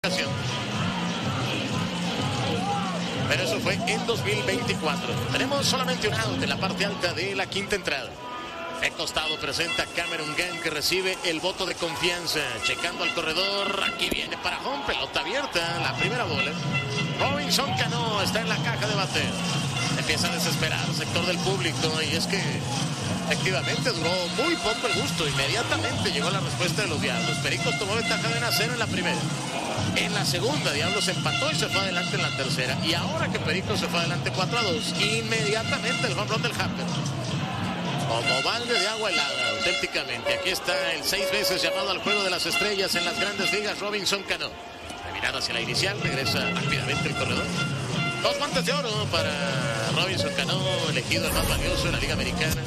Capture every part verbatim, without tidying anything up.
Pero eso fue en dos mil veinticuatro. Tenemos solamente un out en la parte alta de la quinta entrada. De costado presenta Cameron Gann, que recibe el voto de confianza. Checando al corredor. Aquí viene para home. Pelota abierta. La primera bola. Robinson Cano está en la caja de bateo. Empieza a desesperar el sector del público. Y es que efectivamente duró muy poco el gusto. Inmediatamente llegó la respuesta de los Diablos. Pericos tomó ventaja de uno a cero en la primera. En la segunda, Diablos empató y se fue adelante en la tercera. Y ahora que Pericos se fue adelante cuatro a dos, inmediatamente el home run del Hamper. Como balde de agua helada, auténticamente. Aquí está el seis veces llamado al juego de las estrellas en las grandes ligas, Robinson Cano. De mirada hacia la inicial, regresa rápidamente el corredor. Dos guantes de oro para Robinson Cano, elegido el más valioso en la Liga Americana.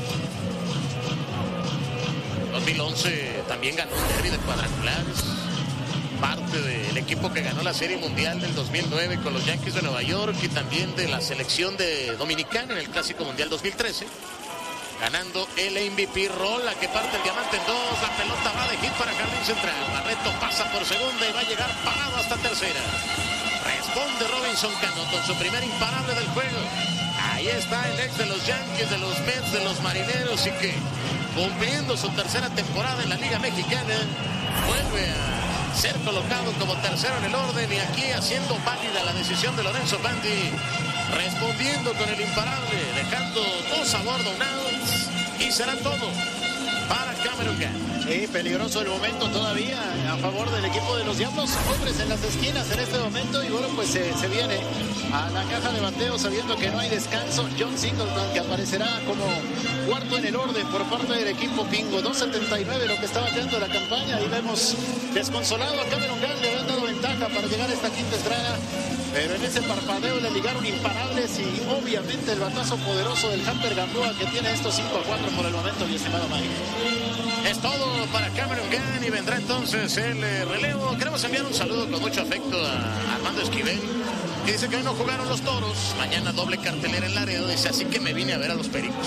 dos mil once también ganó el derbi de cuadrangulares. Parte del equipo que ganó la Serie Mundial del dos mil nueve con los Yankees de Nueva York y también de la selección de Dominicana en el Clásico Mundial dos mil trece. Ganando el M V P, rola que parte el diamante en dos. La pelota va de hit para Jardín Central. Barreto pasa por segunda y va a llegar parado hasta tercera. Responde Robinson Cano con su primer imparable del juego. Ahí está el ex de los Yankees, de los Mets, de los Marineros y que cumpliendo su tercera temporada en la Liga Mexicana vuelve a ser colocado como tercero en el orden y aquí haciendo válida la decisión de Lorenzo Bandi, respondiendo con el imparable, dejando dos a bordo, un out, y será todo para Cameron Gann. Sí, peligroso el momento todavía a favor del equipo de los Diablos. Hombres en las esquinas en este momento y bueno, pues se, se viene a la caja de bateo sabiendo que no hay descanso. John Singleton, que aparecerá como cuarto en el orden por parte del equipo Pingo. dos setenta y nueve lo que está bateando la campaña. Ahí vemos desconsolado a Cameron Gann, le habían dado ventaja para llegar a esta quinta entrada. Pero en ese parpadeo le ligaron imparables y obviamente el batazo poderoso del Hamper Gamboa que tiene estos cinco a cuatro por el momento, mi estimado Mike. Es todo para Cameron Gann y vendrá entonces el eh, relevo. Queremos enviar un saludo con mucho afecto a Armando Esquivel, que dice que hoy no jugaron los Toros. Mañana doble cartelera en Laredo. Dice, así que me vine a ver a los Pericos.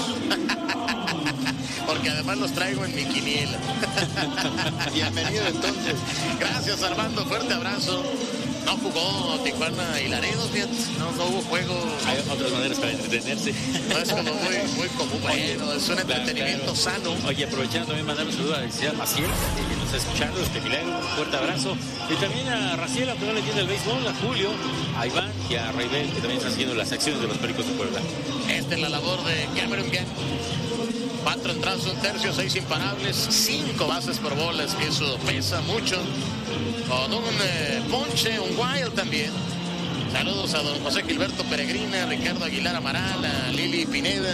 Porque además los traigo en mi quiniela. Bienvenido entonces. Gracias Armando, fuerte abrazo. No jugó Tijuana y Laredo, fíjate. No, no hubo juego. Hay otras maneras para entretenerse. No es como muy, muy común. Bueno, es un entretenimiento claro, claro. sano. Oye, aprovechando también mandar un saludo a Alicia Maciel, que nos está escuchando, este milagro, un fuerte abrazo. Y también a Raciel, aunque no le entiende el béisbol, a Julio, a Iván y a Raibel, que también están siguiendo las acciones de los Pericos de Puebla. Esta es la labor de Cameron Gann. Cuatro entradas, un tercio, seis imparables, cinco bases por bolas, que eso pesa mucho. Con un eh, ponche, un wild también. Saludos a don José Gilberto Peregrina, Ricardo Aguilar Amaral, a Lili Pineda,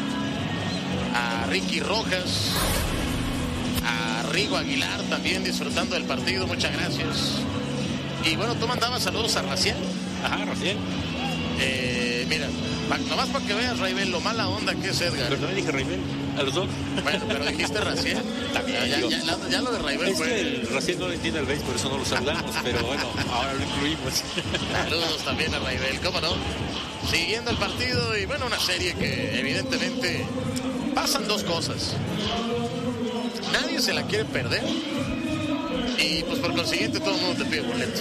a Ricky Rojas, a Rigo Aguilar también disfrutando del partido, muchas gracias. Y bueno, tú mandabas saludos a Raciel. Ajá, Raciel. Eh, mira, pa, nomás para que veas, Raibel, lo mala onda que es Edgar. Pero también dije Raibel, a los dos. Bueno, pero dijiste Raciel. También, ya, ya, ya, ya lo de Raibel es fue... que el Raciel no le entiende el béisbol, por eso no lo saludamos, pero bueno, ahora lo incluimos. Saludos también a Raibel, cómo no. Siguiendo el partido y bueno, una serie que evidentemente pasan dos cosas. Nadie se la quiere perder. Y pues por consiguiente todo el mundo te pide boleto.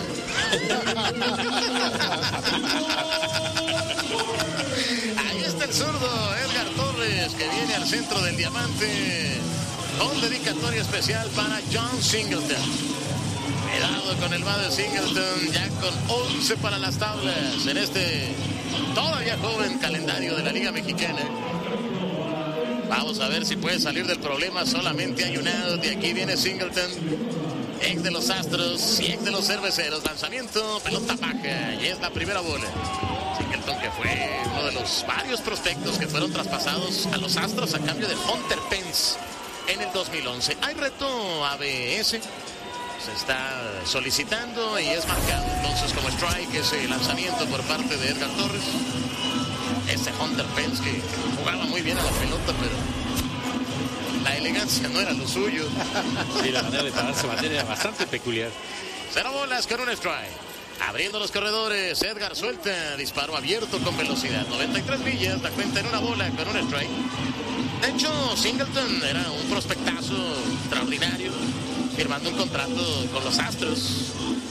Ahí está el zurdo Edgar Torres, que viene al centro del diamante con dedicatoria especial para John Singleton. Cuidado con el Mother Singleton, ya con once para las tablas en este todavía joven calendario de la Liga Mexicana. Vamos a ver si puede salir del problema. Solamente hay un out y aquí viene Singleton, ex de los Astros y ex de los Cerveceros. Lanzamiento, pelota baja y es la primera bola. Singleton, que fue uno de los varios prospectos que fueron traspasados a los Astros a cambio de Hunter Pence en el dos mil once. Hay reto A B S, se está solicitando y es marcado entonces como strike ese lanzamiento por parte de Edgar Torres. Ese Hunter Pence que jugaba muy bien a la pelota, pero la elegancia no era lo suyo. Sí, la manera de pararse bater era bastante peculiar. Cero bolas con un strike. Abriendo los corredores, Edgar suelta, disparo abierto con velocidad. noventa y tres millas, la cuenta en una bola con un strike. De hecho, Singleton era un prospectazo extraordinario, firmando un contrato con los Astros.